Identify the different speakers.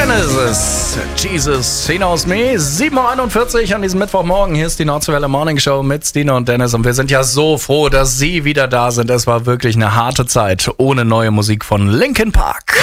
Speaker 1: Genesis, Jesus, Hinaus Me, 7.41 Uhr an diesem Mittwochmorgen. Hier ist die Nordwelle Morning Show mit Stine und Dennis und wir sind ja so froh, dass Sie wieder da sind. Es war wirklich eine harte Zeit ohne neue Musik von Linkin Park.